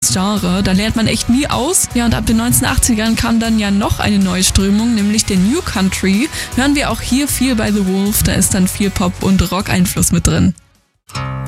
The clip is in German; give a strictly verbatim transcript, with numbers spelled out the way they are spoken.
spannendes Genre. Da lernt man echt nie aus. Ja, und ab den neunzehnhundertachtzigern kam dann ja noch eine neue Strömung, nämlich der New Country. Hören wir auch hier viel bei The Wolf, da ist dann viel Pop- und Rock-Einfluss mit drin.